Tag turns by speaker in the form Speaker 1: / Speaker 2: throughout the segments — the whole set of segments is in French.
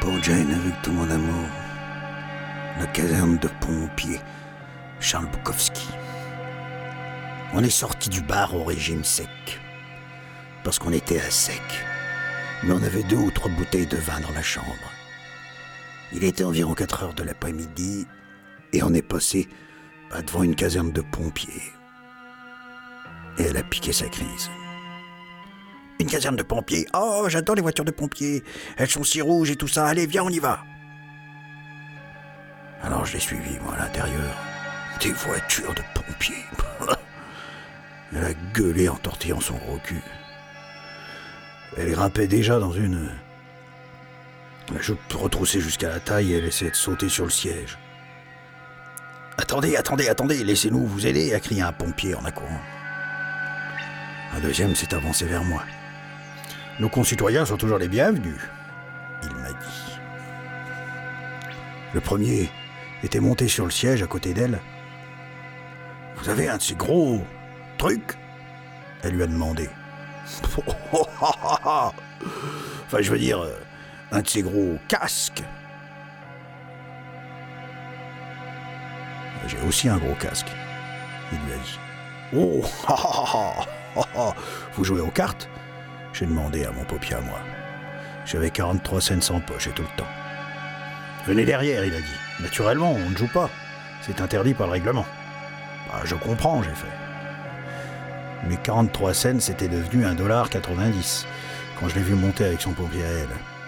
Speaker 1: pour Jane avec tout mon amour. La caserne de pompiers, Charles Bukowski. On est sorti du bar au régime sec, parce qu'on était à sec. Mais on avait 2 ou 3 bouteilles de vin dans la chambre. Il était environ 4 heures de l'après-midi, et on est passé devant une caserne de pompiers. Et elle a piqué sa crise. Une caserne de pompiers. Oh, j'adore les voitures de pompiers. Elles sont si rouges et tout ça. Allez, viens, on y va. Alors je l'ai suivi, moi, à l'intérieur. Des voitures de pompiers. Elle a gueulé en tortillant son gros cul. Elle grimpait déjà dans une... La jupe retroussée jusqu'à la taille et elle essayait de sauter sur le siège. Attendez, laissez-nous vous aider, a crié un pompier en accourant. Un deuxième s'est avancé vers moi. Nos concitoyens sont toujours les bienvenus, il m'a dit. Le premier était monté sur le siège à côté d'elle. Vous avez un de ces gros trucs ? Elle lui a demandé. Enfin, je veux dire, un de ces gros casques. J'ai aussi un gros casque, il lui a dit. Oh, vous jouez aux cartes ? J'ai demandé à mon paupier à moi. J'avais 43 cents en poche et tout le temps. Venez derrière, il a dit. Naturellement, on ne joue pas. C'est interdit par le règlement. Je comprends, j'ai fait. Mais 43 cents, c'était devenu $1,90 quand je l'ai vu monter avec son paupier à elle.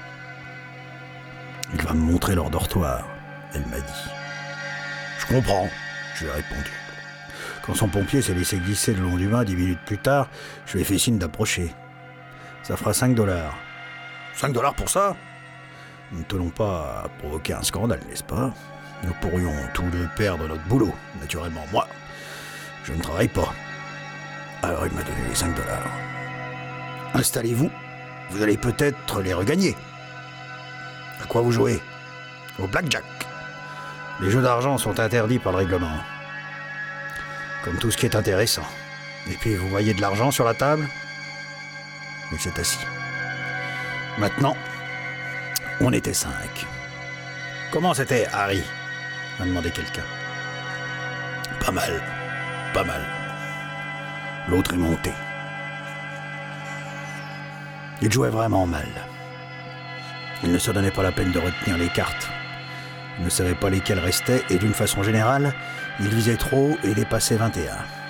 Speaker 1: Il va me montrer leur dortoir, elle m'a dit. Je comprends, je lui ai répondu. Quand son pompier s'est laissé glisser le long du mât 10 minutes plus tard, je lui ai fait signe d'approcher. Ça fera $5. $5 pour ça ? Nous ne tenons pas à provoquer un scandale, n'est-ce pas ? Nous pourrions tous deux perdre notre boulot, naturellement. Moi, je ne travaille pas. Alors il m'a donné les $5. Installez-vous, vous allez peut-être les regagner. À quoi vous jouez ? Au blackjack. Les jeux d'argent sont interdits par le règlement. Comme tout ce qui est intéressant. Et puis, vous voyez de l'argent sur la table ? Il s'est assis. Maintenant, on était 5. Comment c'était, Harry ? m'a demandé quelqu'un. Pas mal. L'autre est monté. Il jouait vraiment mal. Il ne se donnait pas la peine de retenir les cartes. Il ne savait pas lesquelles restaient et d'une façon générale, il visait trop et dépassait 21.